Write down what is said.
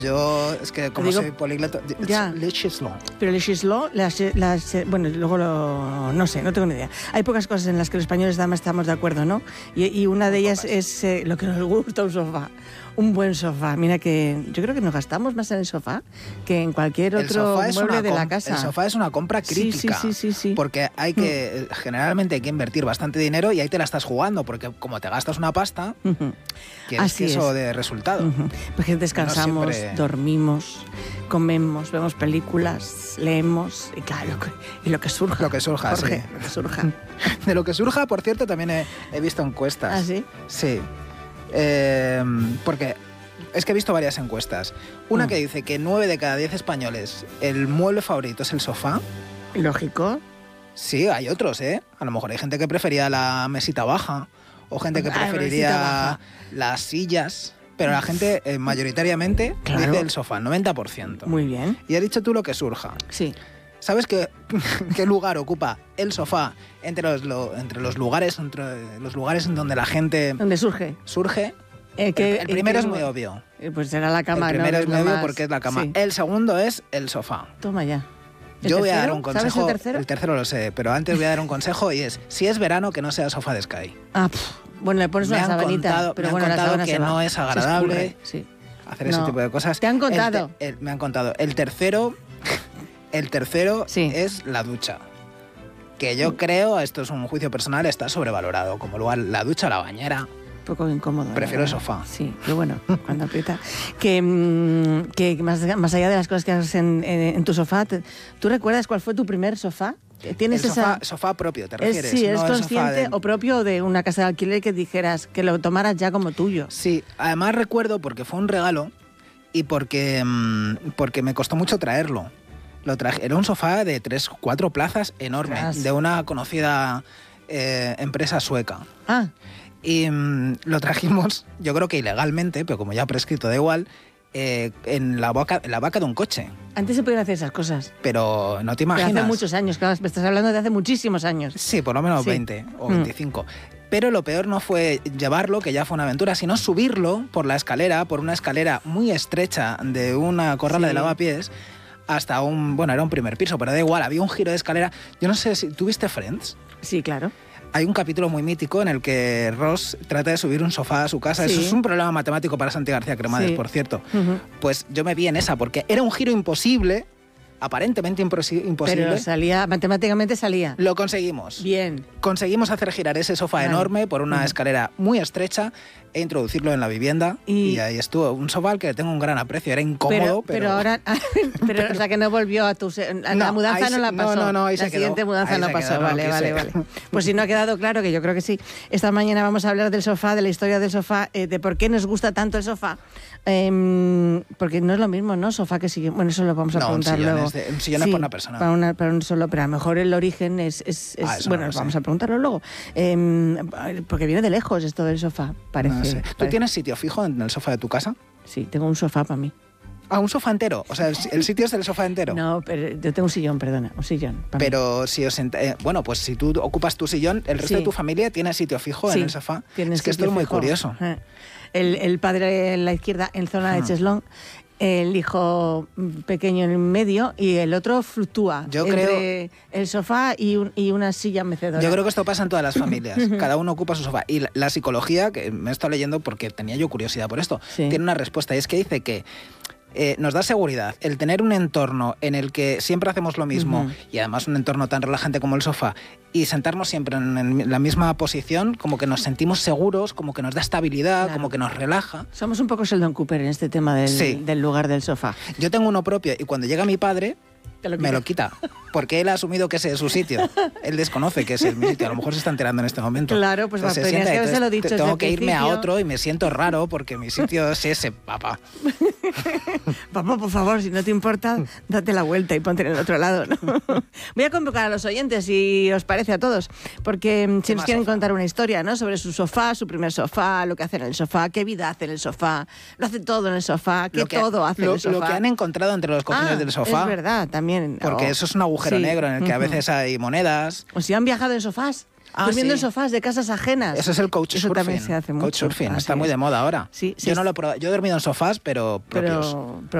Yo, es que como digo, soy políglota... ya. Le Chislon. Pero le Chislon, bueno, luego no sé, no tengo ni idea. Hay pocas cosas en las que los españoles además estamos de acuerdo, ¿no? Y una de ellas es lo que nos gusta, un sofá. Un buen sofá. Mira que yo creo que nos gastamos más en el sofá que en cualquier otro mueble de la casa. El sofá es una compra crítica. Sí. Porque hay que, generalmente hay que invertir bastante dinero y ahí te la estás jugando, porque como te gastas una pasta, quieres eso de resultado. Porque descansamos, no siempre... dormimos, comemos, vemos películas, leemos y claro, y lo que surja. Lo que surja, Jorge, sí. Lo que surja. De lo que surja, por cierto, también he visto encuestas. ¿Ah, sí? Sí. Porque es que he visto varias encuestas. Una que dice que 9 de cada 10 españoles el mueble favorito es el sofá. Lógico. Sí, hay otros, ¿eh? A lo mejor hay gente que prefería la mesita baja o gente que preferiría las sillas. Pero la gente mayoritariamente dice el sofá, 90%. Muy bien. Y has dicho tú lo que surja. Sí. ¿Sabes qué lugar ocupa el sofá entre los lugares en donde la gente... ¿Dónde surge? Surge. El primero es muy obvio. Pues será la cama, El primero ¿no? es muy obvio porque es la cama. Sí. El segundo es el sofá. Toma ya. Yo voy a dar un consejo. ¿Sabes el tercero? El tercero lo sé, pero antes voy a dar un consejo y es, si es verano, que no sea sofá de Sky. Bueno, le pones una sabanita, pero bueno, la sabana que no es agradable hacer ese tipo de cosas. ¿Te han contado? Me han contado. El tercero es la ducha. Que yo creo, esto es un juicio personal, está sobrevalorado. Como lugar, la ducha o la bañera. Un poco incómodo. Prefiero el sofá. Sí, pero bueno, cuando aprieta. Que más allá de las cosas que haces en tu sofá, ¿tú recuerdas cuál fue tu primer sofá? ¿Tienes sofá propio, te refieres? Sí, ¿es consciente o propio de una casa de alquiler que dijeras, que lo tomaras ya como tuyo? Sí, además recuerdo porque fue un regalo y porque me costó mucho traerlo. Lo traje, era un sofá de 3-4 plazas enorme, de una conocida empresa sueca. Y lo trajimos, yo creo que ilegalmente, pero como ya prescrito da igual, en la vaca de un coche. Antes se podían hacer esas cosas. Pero no te imaginas. Pero hace muchos años, claro, me estás hablando de hace muchísimos años. Sí, por lo menos 20 o 25. Pero lo peor no fue llevarlo, que ya fue una aventura, sino subirlo por la escalera, por una escalera muy estrecha de una corrala de lavapiés, hasta era un primer piso, pero da igual, había un giro de escalera. Yo no sé si... ¿Tú viste Friends? Sí, claro. Hay un capítulo muy mítico en el que Ross trata de subir un sofá a su casa. Sí. Eso es un problema matemático para Santi García Cremades, por cierto. Pues yo me vi en esa, porque era un giro imposible, aparentemente imposible. Pero salía, matemáticamente salía. Lo conseguimos. Bien. Conseguimos hacer girar ese sofá enorme por una escalera muy estrecha e introducirlo en la vivienda. Y ahí estuvo. Un sofá al que le tengo un gran aprecio. Era incómodo, pero ahora... o sea, que no volvió a tu... La mudanza no la pasó. No, ahí se quedó. La siguiente mudanza ahí no pasó. Quedó, vale. Pues si no ha quedado claro, que yo creo que sí. Esta mañana vamos a hablar del sofá, de la historia del sofá, de por qué nos gusta tanto el sofá. Porque no es lo mismo, ¿no? Sofá que sillón. Bueno, eso lo vamos a preguntar luego. Un sillón es para una persona. Para un solo, pero a lo mejor el origen es bueno, vamos a preguntarlo luego. Porque viene de lejos esto del sofá, parece. No sé. ¿Tú tienes sitio fijo en el sofá de tu casa? Sí, tengo un sofá para mí. ¿Un sofá entero? O sea, ¿el sitio es del sofá entero? No, pero yo tengo un sillón, perdona, un sillón. Pero si bueno, pues si tú ocupas tu sillón, ¿el resto de tu familia tiene sitio fijo en el sofá? Es que esto es muy curioso. El padre en la izquierda, en zona de Cheslón, el hijo pequeño en el medio y el otro fluctúa entre el sofá y una silla mecedora. Yo creo que esto pasa en todas las familias. Cada uno ocupa su sofá. Y la psicología, que me he estado leyendo porque tenía yo curiosidad por esto, tiene una respuesta. Y es que dice que nos da seguridad el tener un entorno en el que siempre hacemos lo mismo y además un entorno tan relajante como el sofá y sentarnos siempre en la misma posición, como que nos sentimos seguros, como que nos da estabilidad, como que nos relaja. Somos un poco Sheldon Cooper en este tema del lugar del sofá. Yo tengo uno propio y cuando llega mi padre me lo quita, porque él ha asumido que ese es su sitio. Él desconoce que ese es mi sitio. A lo mejor se está enterando en este momento. Claro, pues tenías que habérselo dicho. Tengo que irme a otro y me siento raro porque mi sitio es ese, papá. Papá, por favor, si no te importa, date la vuelta y ponte en el otro lado, ¿no? Voy a convocar a los oyentes, si os parece a todos, porque si nos quieren contar una historia, ¿no? Sobre su sofá, su primer sofá, lo que hacen en el sofá, qué vida hace en el sofá, lo hace todo en el sofá, todo hace en el sofá. Lo que han encontrado entre los cojines del sofá. Es verdad, también. Porque eso es un agujero negro en el que a veces hay monedas. O si han viajado en sofás. durmiendo en sofás de casas ajenas. Eso es el couchsurfing. Eso también se hace mucho. Couchsurfing, está muy de moda ahora. Sí, yo no lo he probado. Yo he dormido en sofás, pero propios.